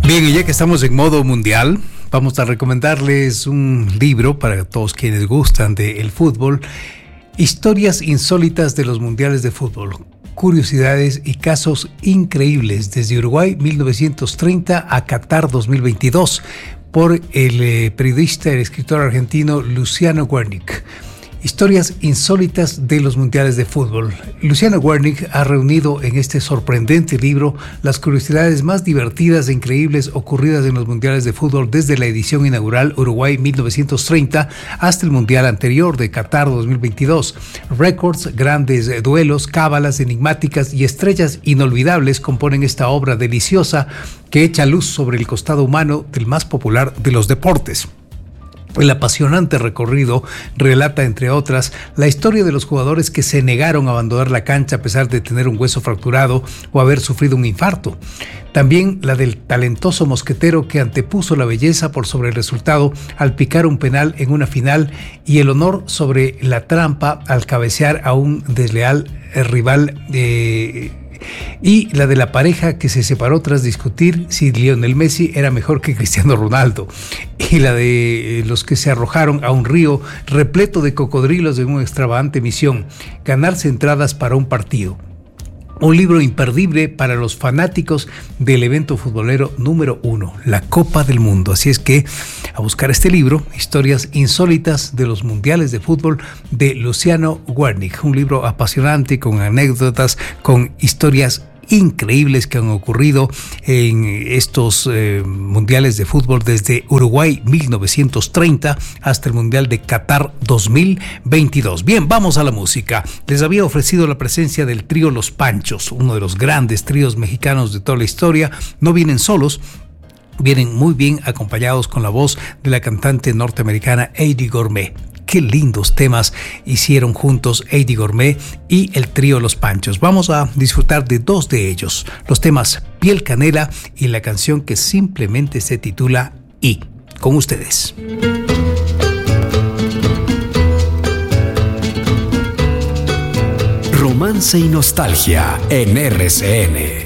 Bien, y ya que estamos en modo mundial, vamos a recomendarles un libro para todos quienes gustan del fútbol: Historias insólitas de los mundiales de fútbol, curiosidades y casos increíbles desde Uruguay 1930 a Qatar 2022, por el periodista y el escritor argentino Luciano Guernic. Historias insólitas de los mundiales de fútbol. Luciano Guernic ha reunido en este sorprendente libro las curiosidades más divertidas e increíbles ocurridas en los mundiales de fútbol desde la edición inaugural Uruguay 1930 hasta el mundial anterior de Qatar 2022. Récords, grandes duelos, cábalas enigmáticas y estrellas inolvidables componen esta obra deliciosa que echa luz sobre el costado humano del más popular de los deportes. El apasionante recorrido relata, entre otras, la historia de los jugadores que se negaron a abandonar la cancha a pesar de tener un hueso fracturado o haber sufrido un infarto. También la del talentoso mosquetero que antepuso la belleza por sobre el resultado al picar un penal en una final y el honor sobre la trampa al cabecear a un desleal rival y la de la pareja que se separó tras discutir si Lionel Messi era mejor que Cristiano Ronaldo, y la de los que se arrojaron a un río repleto de cocodrilos en una extravagante misión: ganarse entradas para un partido. Un libro imperdible para los fanáticos del evento futbolero número 1, la Copa del Mundo. Así es que a buscar este libro, Historias insólitas de los mundiales de fútbol, de Luciano Guernic. Un libro apasionante, con anécdotas, con historias increíbles que han ocurrido en estos mundiales de fútbol desde Uruguay 1930 hasta el mundial de Qatar 2022. Bien, vamos a la música. Les había ofrecido la presencia del trío Los Panchos, uno de los grandes tríos mexicanos de toda la historia. No vienen solos, vienen muy bien acompañados con la voz de la cantante norteamericana Eddie Gourmet. Qué lindos temas hicieron juntos Eddie Gourmet y el trío Los Panchos. Vamos a disfrutar de dos de ellos, los temas Piel Canela y la canción que simplemente se titula Y. Con ustedes. Romance y nostalgia en RCN.